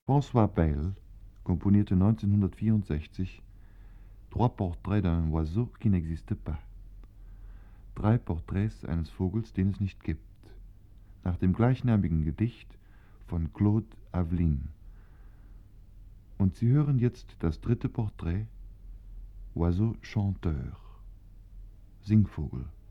François Bayle komponierte 1964 Trois Portraits d'un oiseau qui n'existe pas. Drei Porträts eines Vogels, den es nicht gibt. Nach dem gleichnamigen Gedicht von Claude Avelin. Und Sie hören jetzt das dritte Porträt, Oiseau chanteur, Singvogel.